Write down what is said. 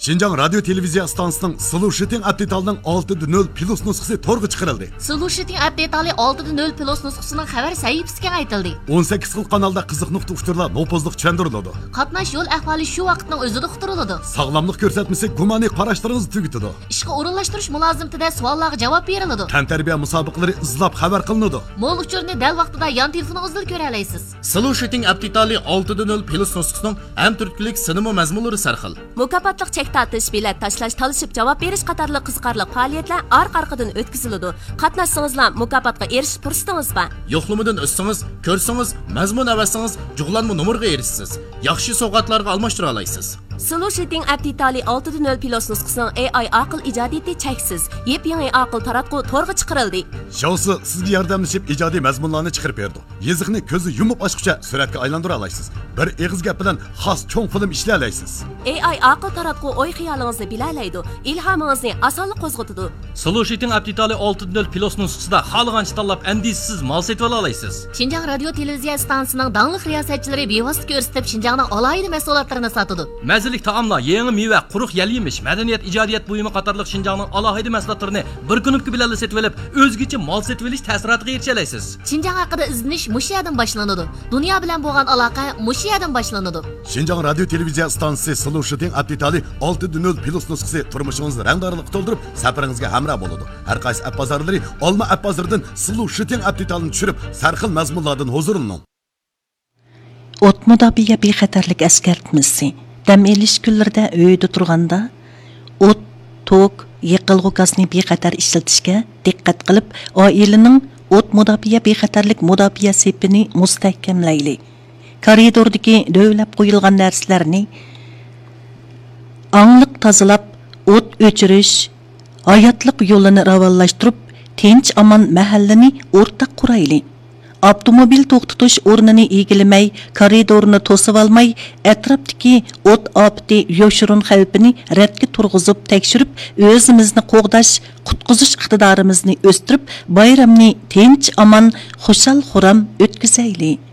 Şinjan Radyo Televiziya stansiyasının Solution Update-ning 6.0 plus nusxasi to'rga chiqarildi. Solution Update 6.0 plus nusxasining xabar sahifasiga aytildi. 18 xil kanalda qiziq nuqta uchurlar nopozliq tushuntiriladi. Qatnash yo'l ahvoli shu vaqtning o'zida uqtiriladi. Sog'lomlik ko'rsatmasi gumoniy qarashlaringizni tugitadi. Ishga o'rinlashtirish mulozimtida savollarga javob beriladi. Tantarbiya musobaqalari izlab xabar qilinadi. Mo'l uchurni dal vaqtida yon telefoningizda ko'ra olasiz. Solution Update 6.0 plus nusxasining ham turklik sinema mazmunlari sarxil. Mukofotliq chek tortish, bilet tashlash, talishib javob berish qatorli qiziqarli faoliyatlar orqa-orqadan o'tkaziladi. Qatnashsangizlar mukofotga erishish fursatingiz bor. Yo'qlamadan o'tsangiz, ko'rsangiz, mazmun avassangiz, jug'lanma nomerga erishsiz. Yaxshi sovg'atlarga almashtira olasiz. Solution Update 6.0 plus nusxasining AI aql ijodiyati cheksiz. Yep-yangi aql taratqu to'rga chiqarildi. Shousi sizga yordamlashib ijodiy mazmunlarni chiqarib berdi. Yeziqni ko'zi yumib ochguncha suratga aylantira olasiz. Bir eg'iz gap bilan xos cho'ng film ishlay olasiz. AI aql taratqu o'y xiyolingizni bilalaydi, ilhomingizni osonlik qo'zg'atadi. Solution Update 6.0 plus nusxasida xohlagancha tanlab andisiz mal setib olasiz. Şinjan Radyo Televiziya stansiyasining dangliq riyosatchilari bevosita ko'rsatib Şinjanning alohida mahsulotlarini sotadi. Mazalik taomlar, yangi meva, quruq yal-yemish, madaniyat, ijodiyat buyumi qatorliq Şinjanning alohida mahsulotlarini bir kunlik bilan setib olib, o'zgacha mal setib olish ta'siriga erisha olasiz. Şinjan haqida izlanish mushu yerdan boshlanadi. Dunyo bilan bo'lgan aloqa mushu yerdan boshlanadi. Şinjan Radyo Televiziya stansiyasi Solution Update 6.0 plus nusxasi turmushingizni rangdorlik to'ldirib, safaringizga hamroh bo'ladi. Har qaysi app bozorlari olma app bozoridan Solution Update-ni tushirib, sarxil mazmunlardan huzurlaning. O't mudofiya bexatarlik eskartmasi. Dam elish kunlarida uyda turganda o't, tok, yiqilg'u gazni bexatar ishlatishga diqqat qilib, oilaning o't mudofiya bexatarlik mudofiya sepini mustahkamlayli. Koridordagi dövlab qo'yilgan narsalarni angliq tozalab, o't o'chirish, hayotlik yo'lini ravonlashtirib, tinch aman mahallani o'rtaq qurayli. Avtomobil to'xtatish o'rnini egilamay, koridorni to'sib olmay, atrofdagi o't ofati yoshirun xavfini radga turg'izib tekshirib, o'zimizni qo'g'dash, qutqizish iqtidorimizni o'stirib, bayramni tinch aman, xushal xuram o'tkazaylik.